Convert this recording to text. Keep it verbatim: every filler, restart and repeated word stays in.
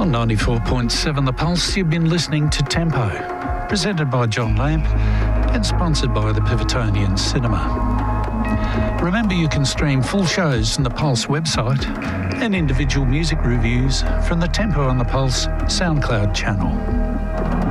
On ninety-four point seven The Pulse, you've been listening to Tempo, presented by John Lamp and sponsored by the Pivotonian Cinema. Remember, you can stream full shows from the Pulse website and individual music reviews from the Tempo on the Pulse SoundCloud channel.